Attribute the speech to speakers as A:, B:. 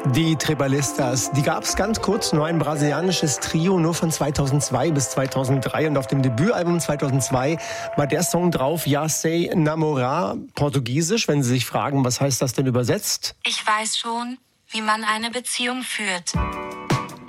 A: Die Trebalistas, die gab es ganz kurz, nur ein brasilianisches Trio, nur von 2002 bis 2003. Und auf dem Debütalbum 2002 war der Song drauf, Ja Sei Namorar, portugiesisch. Wenn Sie sich fragen, was heißt das denn übersetzt?
B: Ich weiß schon, wie man eine Beziehung führt.